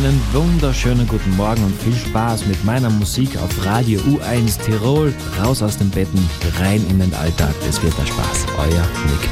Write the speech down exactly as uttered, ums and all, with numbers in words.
einen wunderschönen guten Morgen und viel Spaß mit meiner Musik auf Radio U eins Tirol. Raus aus den Betten, rein in den Alltag. Es wird der Spaß. Euer Nick.